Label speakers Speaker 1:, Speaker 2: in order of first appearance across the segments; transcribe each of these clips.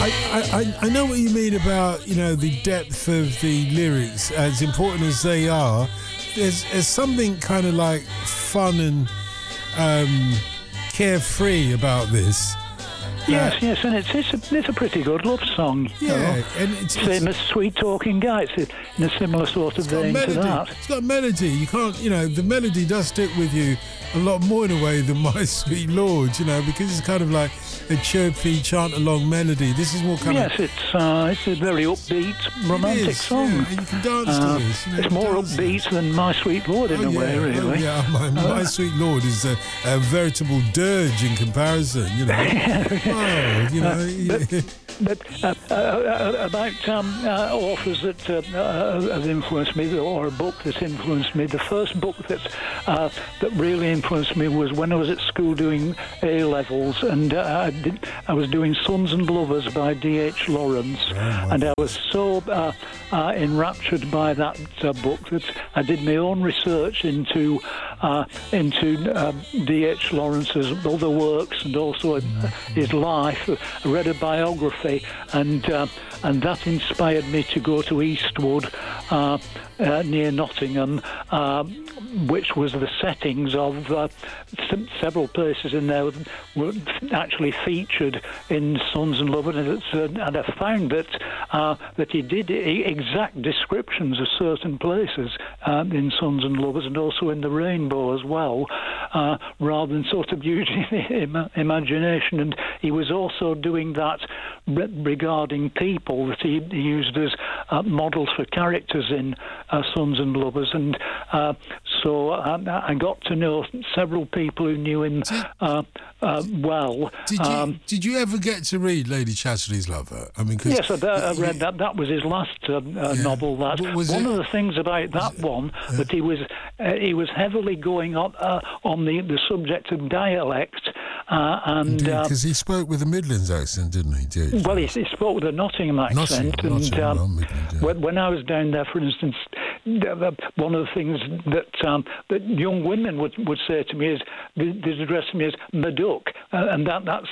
Speaker 1: I know what you mean about, the depth of the lyrics. As important as they are, there's something kind of like fun and carefree about this.
Speaker 2: Yes, and it's a pretty good love song.
Speaker 1: Yeah, and
Speaker 2: same as Sweet Talking Guy. It's in a similar sort of vein to that.
Speaker 1: It's got melody. You can't, the melody does stick with you a lot more in a way than My Sweet Lord, because it's kind of like a chirpy chant-along melody. This is more kind of...
Speaker 2: Yes, it's a very upbeat, romantic song.
Speaker 1: Yeah, and you can dance to this.
Speaker 2: It's more upbeat than My Sweet Lord in a way, really.
Speaker 1: My Sweet Lord is a veritable dirge in comparison,
Speaker 2: But about authors that have influenced me, or a book that influenced me, the first book that really influenced me was when I was at school doing A-levels, and I was doing Sons and Lovers by D.H. Lawrence, and I was so enraptured by that book that I did my own research into D.H. Lawrence's other works and also his life. I read a biography, and that inspired me to go to Eastwood near Nottingham, which was the settings of several places in there were actually featured in Sons and Lovers, and I found that he did exact descriptions of certain places in Sons and Lovers, and also in the Rainbow as well, rather than sort of using imagination. And he was also doing that regarding people that he used as models for characters in Sons and Lovers, and so I got to know several people who knew him well.
Speaker 1: Did you ever get to read Lady Chatterley's Lover? I mean,
Speaker 2: yes, I read that. That was his last novel. That one of the things about that one that he was heavily going on the subject of dialect.
Speaker 1: Because he spoke with a Midlands accent, didn't he?
Speaker 2: Well, he spoke with a Nottingham accent. When I was down there, for instance, one of the things that young women would say to me is they'd address me as Maduck, and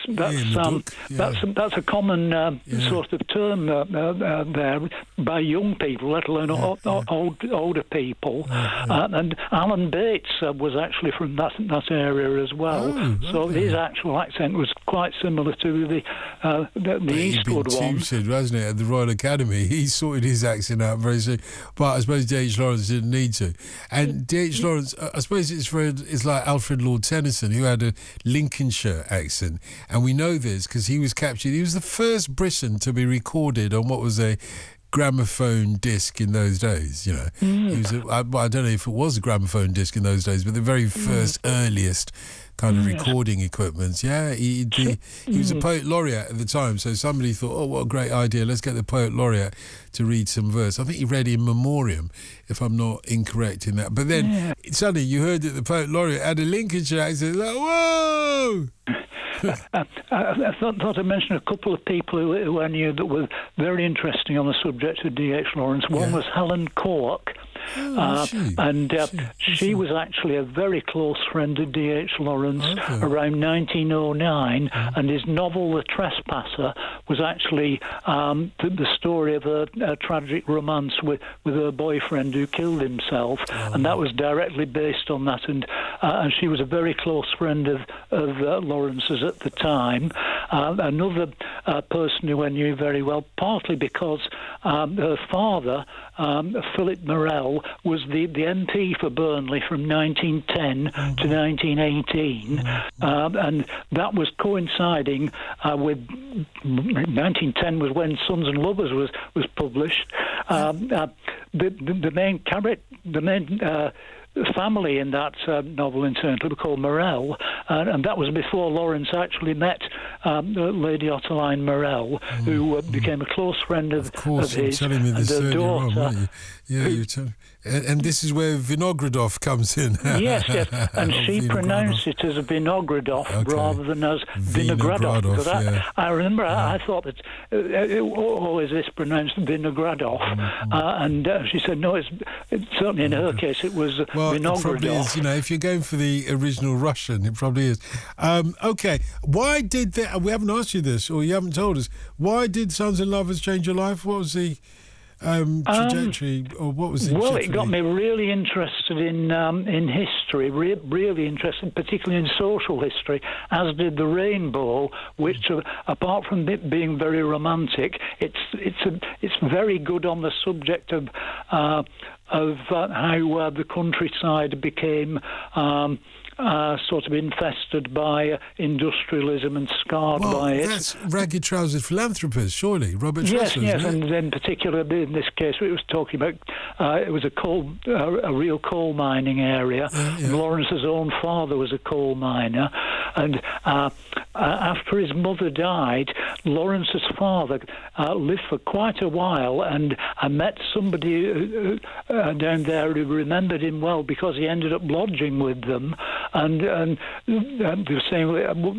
Speaker 2: that's a common sort of term there by young people, let alone older people. And Alan Bates was actually from that area as well. So his actual accent was quite similar to the Eastwood one.
Speaker 1: Tutored, wasn't it, at the Royal Academy? He sorted his accent out very soon, but I suppose D.H. Lawrence didn't need to. And D.H. Lawrence, I suppose it's like Alfred Lord Tennyson, who had a Lincolnshire accent, and we know this because he was captured. He was the first Briton to be recorded on what was a gramophone disc in those days. He was I don't know if it was a gramophone disc in those days, but the very first earliest kind of recording equipment. He was a poet laureate at the time, so somebody thought, oh, what a great idea, let's get the poet laureate to read some verse. I think he read In Memoriam, if I'm not incorrect in that. But then suddenly you heard that the poet laureate had a Lincolnshire accent, like, whoa!
Speaker 2: I thought I'd mention a couple of people who I knew that were very interesting on the subject of D.H. Lawrence. One was Helen Cork. She was actually a very close friend of D.H. Lawrence around 1909, and his novel The Trespasser was actually the story of a tragic romance with her boyfriend who killed himself, and that was directly based on that, and she was a very close friend of Lawrence's at the time. Another person who I knew very well, partly because her father, Philip Morell, was the MP for Burnley from 1910 to 1918, and that was coinciding with 1910 was when Sons and Lovers was published. The main character, the main family in that novel in turn were called Morell, and that was before Lawrence actually met Lady Ottoline Morell, who became a close friend of his,
Speaker 1: you're telling me this
Speaker 2: and her daughter.
Speaker 1: You were telling And this is where Vinogradov comes in.
Speaker 2: Yes, and she pronounced it as Vinogradov rather than as Vinogradov. Because I remember I thought that, is this pronounced Vinogradov? And she said, no, it's certainly in her case it was Vinogradov.
Speaker 1: It probably is, if you're going for the original Russian, it probably is. Okay, why did that? We haven't asked you this, or you haven't told us. Why did Sons and Lovers change your life? What was the trajectory, or what was the?
Speaker 2: Well, it got me really interested in history, really interested, particularly in social history, as did The Rainbow, which, apart from it being very romantic, it's very good on the subject of how the countryside became. Sort of infested by industrialism and scarred by it.
Speaker 1: That's Ragged Trousered Philanthropist, surely, Robert Tressler.
Speaker 2: Yes, and in particular, in this case, it was talking about it was a real coal mining area. And Lawrence's own father was a coal miner, and after his mother died, Lawrence's father lived for quite a while, and I met somebody down there who remembered him well because he ended up lodging with them. And they were saying